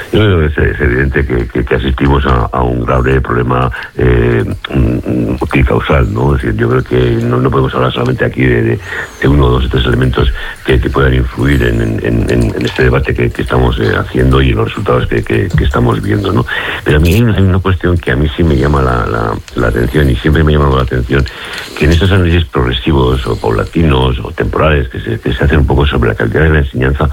Yo creo que es evidente que asistimos a un grave problema multicausal, ¿no? Es decir, yo creo que no podemos hablar solamente aquí de uno, dos o tres elementos que puedan influir en este debate que estamos haciendo y en los resultados que estamos viendo, ¿no? Pero a mí hay una cuestión que a mí sí me llama la atención, y siempre me ha llamado la atención, que en estos análisis progresivos o paulatinos o temporales que se hacen un poco sobre la calidad de la enseñanza,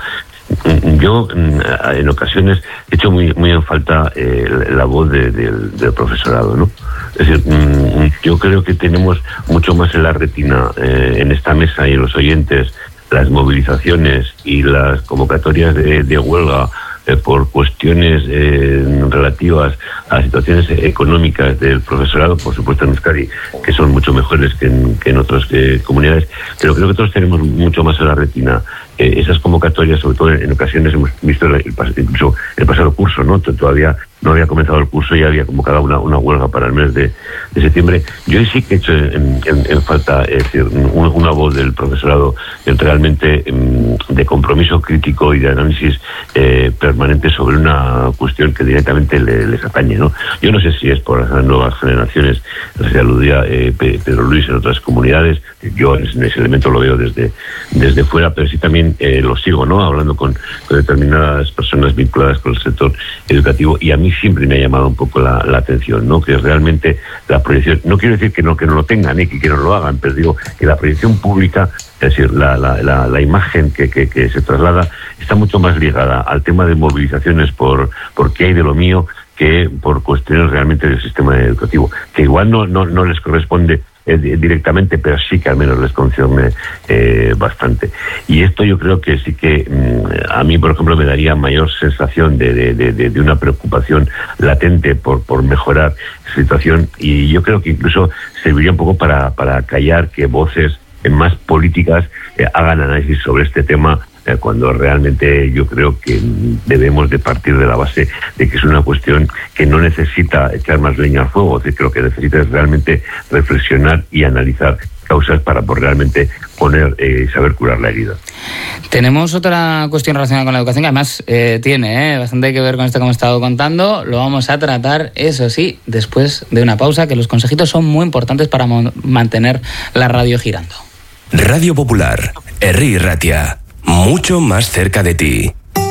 yo en ocasiones he hecho muy en falta la voz del profesorado, ¿no? Es decir, yo creo que tenemos mucho más en la retina en esta mesa y en los oyentes las movilizaciones y las convocatorias de huelga por cuestiones relativas a situaciones económicas del profesorado, por supuesto en Euskadi, que son mucho mejores que en otras comunidades, pero creo que todos tenemos mucho más en la retina esas convocatorias, sobre todo en ocasiones hemos visto incluso el pasado curso, ¿no? Todavía no había comenzado el curso y había convocado una huelga para el mes de septiembre. Yo sí que he hecho en falta, es decir, una voz del profesorado realmente de compromiso crítico y de análisis permanente sobre una cuestión que directamente les atañe, ¿no? Yo no sé si es por las nuevas generaciones, se aludía Pedro Luis en otras comunidades, yo en ese elemento lo veo desde fuera, pero sí también lo sigo, ¿no? Hablando con determinadas personas vinculadas con el sector educativo, y a mí siempre me ha llamado un poco la atención, ¿no? Que realmente la proyección, no quiero decir que no lo tengan, que no lo hagan, pero digo que la proyección pública, es decir, la imagen que se traslada está mucho más ligada al tema de movilizaciones por qué hay de lo mío, que por cuestiones realmente del sistema educativo, que igual no les corresponde directamente, pero sí que al menos les concierne bastante. Y esto yo creo que sí que a mí, por ejemplo, me daría mayor sensación de una preocupación latente por mejorar la situación, y yo creo que incluso serviría un poco para callar que voces más políticas hagan análisis sobre este tema, cuando realmente yo creo que debemos de partir de la base de que es una cuestión que no necesita echar más leña al fuego, es decir, que lo que necesita es realmente reflexionar y analizar causas para realmente saber curar la herida. Tenemos otra cuestión relacionada con la educación que además tiene bastante que ver con esto que hemos estado contando. Lo vamos a tratar, eso sí, después de una pausa, que los consejitos son muy importantes para mantener la radio girando. Radio Popular, Herri Ratia, mucho más cerca de ti.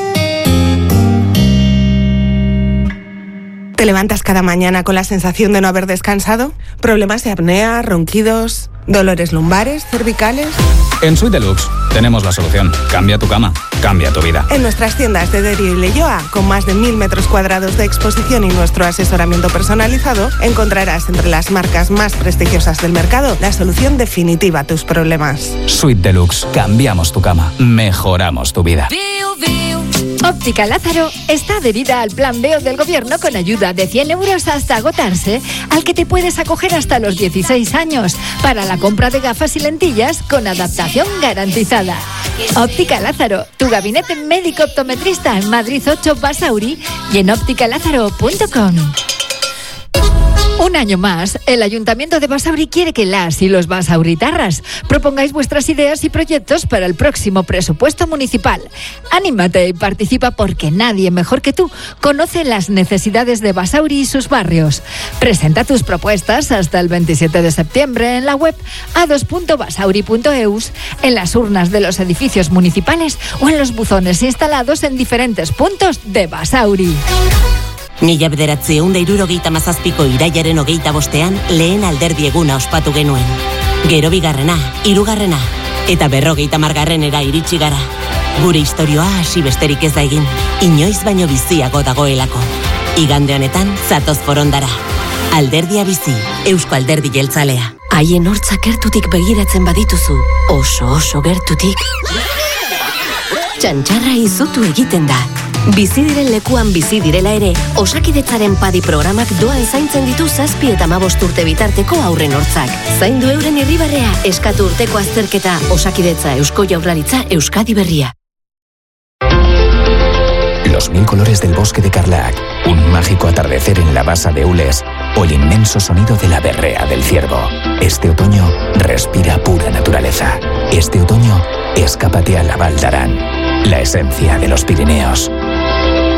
¿Te levantas cada mañana con la sensación de no haber descansado? ¿Problemas de apnea, ronquidos, dolores lumbares, cervicales? En Suite Deluxe tenemos la solución. Cambia tu cama, cambia tu vida. En nuestras tiendas de Derio y Leioa, con más de 1000 metros cuadrados de exposición y nuestro asesoramiento personalizado, encontrarás entre las marcas más prestigiosas del mercado la solución definitiva a tus problemas. Suite Deluxe. Cambiamos tu cama, mejoramos tu vida. Óptica Lázaro está adherida al Plan B del Gobierno con ayuda de 100 euros hasta agotarse, al que te puedes acoger hasta los 16 años para la compra de gafas y lentillas con adaptación garantizada. Óptica Lázaro, tu gabinete médico optometrista en Madrid 8 Basauri y en ópticalázaro.com. Un año más, el Ayuntamiento de Basauri quiere que las y los basauritarras propongáis vuestras ideas y proyectos para el próximo presupuesto municipal. Anímate y participa, porque nadie mejor que tú conoce las necesidades de Basauri y sus barrios. Presenta tus propuestas hasta el 27 de septiembre en la web a2.basauri.eus, en las urnas de los edificios municipales o en los buzones instalados en diferentes puntos de Basauri. 1977ko irailaren 25ean lehen alderdi eguna ospatu genuen. Gero bigarrena, hirugarrena eta 50. iritsi gara. Gure istorioa hasi besterik ez da egin, inoiz baino biziago dagoelako. Igande honetan zatoz forondara. Alderdia bizi, Eusko Alderdi Jeltzalea. Haien hortzak gertutik begiratzen badituzu, oso gertutik, txantxarra izutu egiten da. Bizi diren lekuan bizi direla ere, Osakidetzaren padi programak doan zaintzen ditu 7 eta 15 urte bitarteko aurren hortzak. Zaindu euren irribarrea, eskatu urteko azterketa. Osakidetza, Eusko Jaurlaritza, Euskadi Berria. Los 1000 colores del bosque de Carlac, un mágico atardecer en la basa de Ules o el inmenso sonido de la berrea del ciervo. Este otoño respira pura naturaleza. Este otoño escápate a la Val d'Aran, la esencia de los Pirineos.